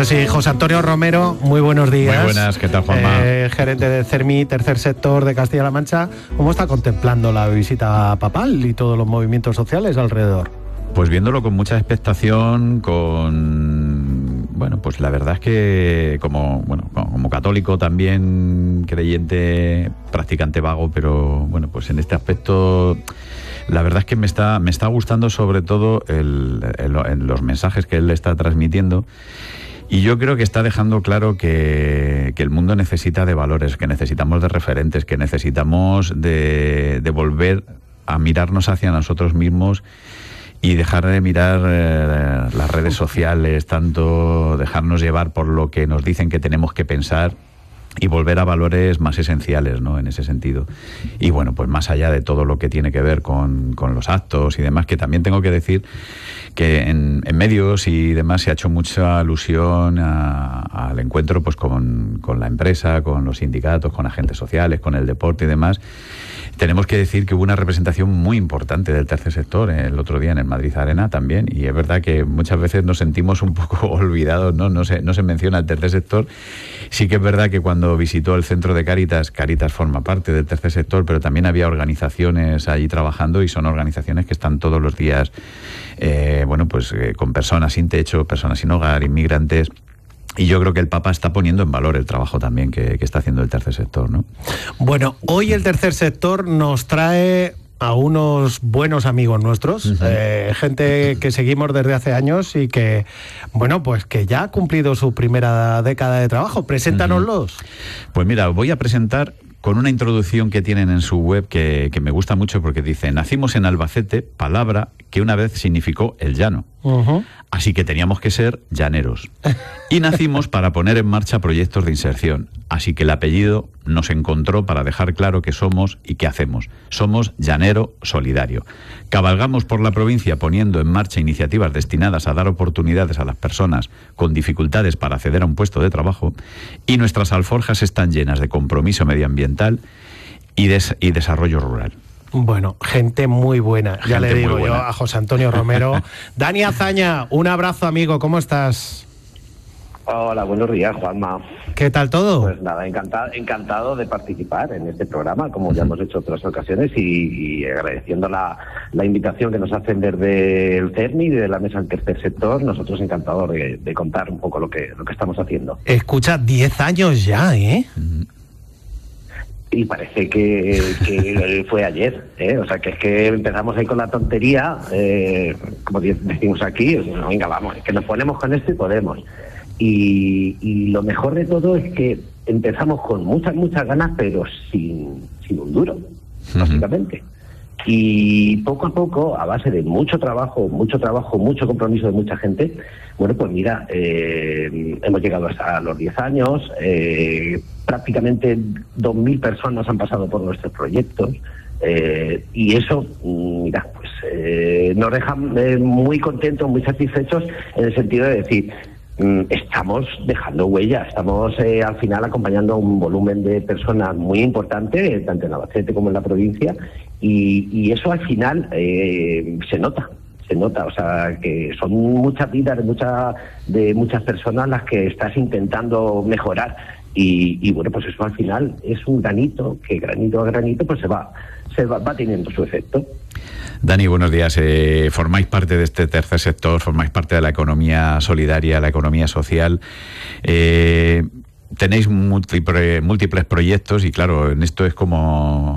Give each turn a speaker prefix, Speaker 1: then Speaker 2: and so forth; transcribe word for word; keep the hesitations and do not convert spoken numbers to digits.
Speaker 1: Eso sí, José Antonio Romero, muy buenos días.
Speaker 2: Muy buenas, ¿qué tal, Juanma?
Speaker 1: Eh, gerente de CERMI, tercer sector de Castilla-La Mancha. ¿Cómo está contemplando la visita papal y todos los movimientos sociales alrededor?
Speaker 2: Pues viéndolo con mucha expectación, con... Bueno, pues la verdad es que como, bueno, como católico también, creyente, practicante vago, pero bueno, pues en este aspecto... La verdad es que me está, me está gustando sobre todo el, el, el, los mensajes que él está transmitiendo, y yo creo que está dejando claro que, que el mundo necesita de valores, que necesitamos de referentes, que necesitamos de, de volver a mirarnos hacia nosotros mismos y dejar de mirar eh, las redes sociales, tanto dejarnos llevar por lo que nos dicen que tenemos que pensar, y volver a valores más esenciales, ¿no?, en ese sentido. Y bueno, pues más allá de todo lo que tiene que ver con, con los actos y demás, que también tengo que decir que en, en medios y demás se ha hecho mucha alusión a, al encuentro pues con, con la empresa, con los sindicatos, con agentes sociales, con el deporte y demás. Tenemos que decir que hubo una representación muy importante del tercer sector el otro día en el Madrid Arena también, y es verdad que muchas veces nos sentimos un poco olvidados, ¿no? No se, no se menciona el tercer sector. Sí que es verdad que cuando visitó el centro de Cáritas, Cáritas forma parte del tercer sector, pero también había organizaciones allí trabajando, y son organizaciones que están todos los días, eh, bueno, pues eh, con personas sin techo, personas sin hogar, inmigrantes. Y yo creo que el Papa está poniendo en valor el trabajo también que, que está haciendo el tercer sector, ¿no?
Speaker 1: Bueno, hoy el tercer sector nos trae a unos buenos amigos nuestros, uh-huh. eh, gente que seguimos desde hace años y que, bueno, pues que ya ha cumplido su primera década de trabajo. Preséntanoslos.
Speaker 2: Uh-huh. Pues mira, voy a presentar con una introducción que tienen en su web que, que me gusta mucho, porque dice: nacimos en Albacete, palabra que una vez significó el llano. Uh-huh. Así que teníamos que ser llaneros. Y nacimos para poner en marcha proyectos de inserción. Así que el apellido nos encontró para dejar claro que somos y qué hacemos. Somos Llanero Solidario. Cabalgamos por la provincia poniendo en marcha iniciativas destinadas a dar oportunidades a las personas con dificultades para acceder a un puesto de trabajo, y nuestras alforjas están llenas de compromiso medioambiental y, des- y desarrollo rural.
Speaker 1: Bueno, gente muy buena, ya gente le digo yo a José Antonio Romero. Dani Azaña, un abrazo, amigo, ¿cómo estás?
Speaker 3: Hola, buenos días, Juanma.
Speaker 1: ¿Qué tal todo?
Speaker 3: Pues nada, encantado, encantado de participar en este programa, como ya hemos hecho otras ocasiones, y, y agradeciendo la, la invitación que nos hacen desde el CERMI y de la Mesa del Tercer Sector. Nosotros encantados de, de contar un poco lo que, lo que estamos haciendo.
Speaker 1: Escucha, diez años ya, ¿eh?
Speaker 3: Y parece que, que fue ayer, ¿eh? O sea, que es que empezamos ahí con la tontería, eh, como decimos aquí, no, venga, vamos, que nos ponemos con esto y podemos. Y, y lo mejor de todo es que empezamos con muchas, muchas ganas, pero sin, sin un duro, uh-huh. básicamente. Y poco a poco, a base de mucho trabajo, mucho trabajo, mucho compromiso de mucha gente, bueno, pues mira, eh, hemos llegado hasta los diez años, eh, prácticamente dos mil personas han pasado por nuestros proyectos, eh, y eso, mira, pues eh, nos deja eh, muy contentos, muy satisfechos, en el sentido de decir, estamos dejando huella, estamos eh, al final acompañando a un volumen de personas muy importante, tanto en Albacete como en la provincia, y, y eso al final eh, se nota, se nota, o sea, que son muchas vidas de, mucha, de muchas personas las que estás intentando mejorar, y, y bueno, pues eso al final es un granito, que granito a granito pues se va, se va, va teniendo su efecto.
Speaker 2: Dani, buenos días. Eh, formáis parte de este tercer sector, formáis parte de la economía solidaria, la economía social. Eh, tenéis múltiples, múltiples proyectos y claro, en esto es como